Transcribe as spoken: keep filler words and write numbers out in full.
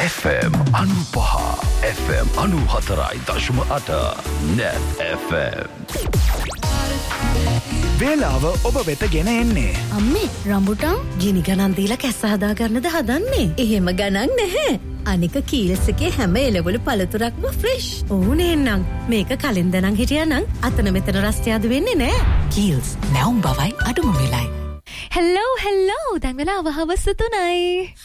F M අනුපහ F M අනුහතරයි දශම අට Net F M. වේලාව ඔබ වෙත ගෙන එන්නේ. අම්මේ රම්බුටන් ගිනි ගණන් දීලා කැස්ස හදා ගන්නද හදන්නේ? එහෙම ගණන් නැහැ. අනික කීල්ස් එකේ හැම එළවලු පළතුරක්ම ෆ්‍රෙෂ්. ඕනේ නං මේක කලින් දනන් හිටියානම් අතන මෙතන රස්තියාදු වෙන්නේ නැහැ. කීල්ස් නැවුම් බවයි අඩුම වෙලයි. හෙලෝ හෙලෝ දැන් වෙලාව හවස තුනයි.